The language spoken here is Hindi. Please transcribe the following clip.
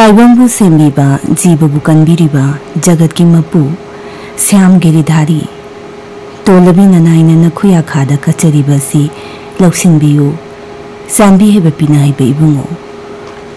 ताइबंबु सेमीबा जीवबु कनबिरिबा जगत की मपु श्याम गिरिधारी तोलबी ननाइना नखुया खादा कचरिबसी लौसिनबियु सांबी हेबा पिना हेबा इबुंगो।